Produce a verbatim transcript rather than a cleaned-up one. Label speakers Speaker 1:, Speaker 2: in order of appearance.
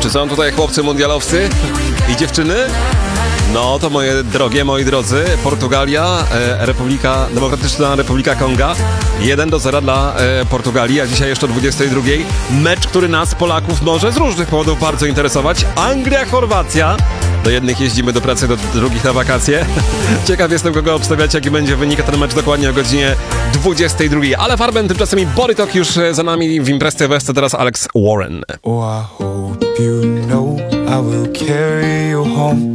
Speaker 1: Czy są tutaj chłopcy mundialowcy i dziewczyny? No to moje drogie, moi drodzy, Portugalia, e, Republika, Demokratyczna Republika Konga, jeden do zera dla e, Portugalii, a dzisiaj jeszcze o dwudziestej drugiej mecz, który nas, Polaków, może z różnych powodów bardzo interesować. Anglia, Chorwacja. Do jednych jeździmy do pracy, do drugich na wakacje. Ciekaw jestem, kogo obstawiać, jaki będzie wynik, ten mecz dokładnie o godzinie dwudziestej drugiej. Ale Farben, tymczasem i Borytok już za nami w Imprez T V, teraz Alex Warren.
Speaker 2: Oh, I hope you know I will carry you home.